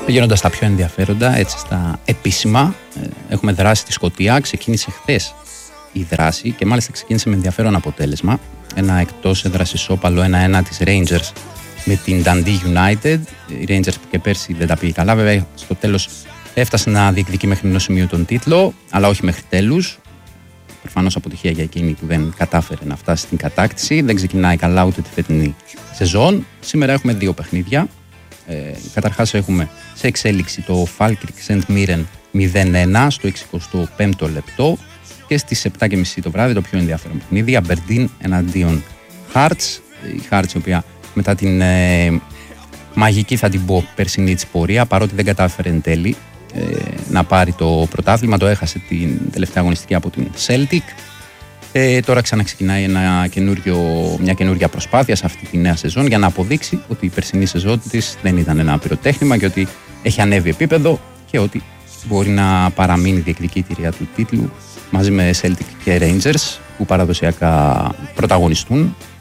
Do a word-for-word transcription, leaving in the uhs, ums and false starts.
Πηγαίνοντας στα πιο ενδιαφέροντα, έτσι στα επίσημα, έχουμε δράση στη Σκωτία. Ξεκίνησε χθες η δράση και μάλιστα ξεκίνησε με ενδιαφέρον αποτέλεσμα. Ένα εκτός έδρας ισόπαλο ένα ένα της Rangers με την Dundee United. Οι Rangers που και πέρσι δεν τα πήγε καλά, βέβαια στο τέλος έφτασε να διεκδικεί μέχρι ενός σημείου τον τίτλο, αλλά όχι μέχρι τέλους. Προφανώς αποτυχία για εκείνη που δεν κατάφερε να φτάσει στην κατάκτηση. Δεν ξεκινάει καλά ούτε τη φετινή σεζόν. Σήμερα έχουμε δύο παιχνίδια. Ε, καταρχάς έχουμε σε εξέλιξη το Falkirk Saint Mirren μηδέν ένα στο εξηκοστό πέμπτο λεπτό και στις επτά και μισή το βράδυ το πιο ενδιαφέρον παιχνίδι, Aberdeen εναντίον Hearts. Η Hearts η οποία μετά την ε, μαγική, θα την πω, περσινή της πορεία, παρότι δεν κατάφερε εν τέλει ε, να πάρει το πρωτάθλημα, το έχασε την τελευταία αγωνιστική από την Celtic. Ε, τώρα ξαναξεκινάει ένα καινούριο, μια καινούργια προσπάθεια σε αυτή τη νέα σεζόν για να αποδείξει ότι η περσινή σεζόν της δεν ήταν ένα πυροτέχνημα και ότι έχει ανέβει επίπεδο και ότι μπορεί να παραμείνει διεκδικήτρια του τίτλου μαζί με Celtic και Rangers που παραδοσιακά πρωταγωνιστούν